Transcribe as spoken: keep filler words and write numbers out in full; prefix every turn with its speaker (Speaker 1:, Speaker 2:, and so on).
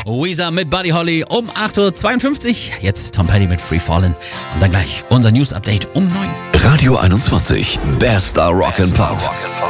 Speaker 1: Weezer mit Buddy Holly um acht Uhr zweiundfünfzig. Jetzt Tom Petty mit Free Fallin'. Und dann gleich unser News-Update um neun.
Speaker 2: Radio einundzwanzig. Bester Rock and Pop.